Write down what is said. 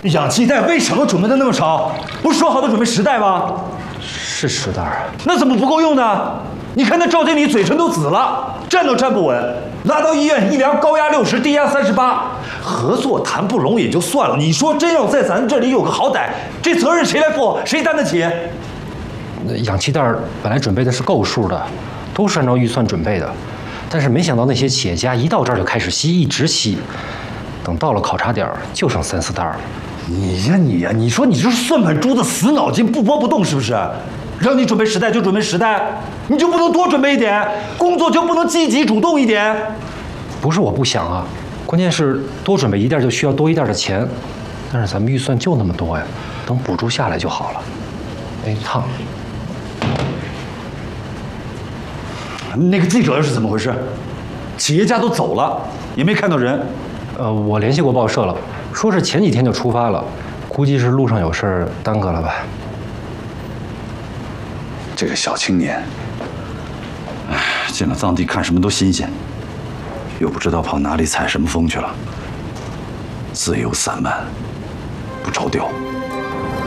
氧气袋为什么准备的那么少？不是说好的准备10袋吗？ 是10袋啊。 那怎么不够用呢？你看那赵经理嘴唇都紫了，站都站不稳，拉到医院一量高压60，低压38，合作谈不拢也就算了，你说真要在咱这里有个好歹，这责任谁来负？谁担得起？ 氧气袋本来准备的是够数的，都是按照预算准备的，但是没想到那些企业家一到这儿就开始吸，一直吸，等到了考察点就剩3、4袋了。 你呀，你说你这是算盘珠子，死脑筋不拨不动是不是？让你准备10袋就准备10袋，你就不能多准备一点？工作就不能积极主动一点？ 不是我不想啊，关键是多准备1袋就需要多1袋的钱，但是咱们预算就那么多呀，等补助下来就好了。哎，烫。 那个记者又是怎么回事？企业家都走了，也没看到人。 我联系过报社了，说是前几天就出发了，估计是路上有事儿耽搁了吧。 这个小青年，哎，进了藏地看什么都新鲜，又不知道跑哪里采什么风去了，自由散漫，不着调。